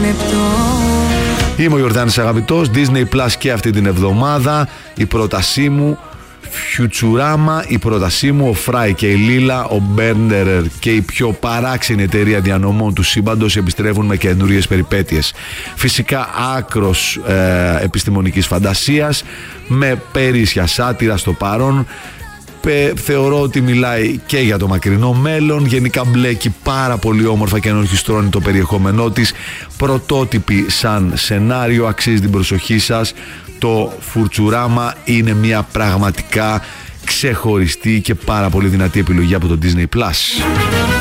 λεπτό. Είμαι ο Ιορδάνης Αγαπητός, Disney Plus και αυτή την εβδομάδα. Η πρότασή μου, Futurama, η πρότασή μου, ο Φράι και η Λίλα, ο Μπέρντερερ και η πιο παράξενη εταιρεία διανομών του σύμπαντος επιστρέφουν με καινούριες περιπέτειες. Φυσικά άκρος επιστημονικής φαντασίας, με περίσσια σάτυρα στο παρόν. Θεωρώ ότι μιλάει και για το μακρινό μέλλον. Γενικά μπλέκει πάρα πολύ όμορφα και ενορχιστρώνει το περιεχόμενό της. Πρωτότυπη σαν σενάριο, αξίζει την προσοχή σας. Το Futurama είναι μια πραγματικά ξεχωριστή και πάρα πολύ δυνατή επιλογή από το Disney Plus.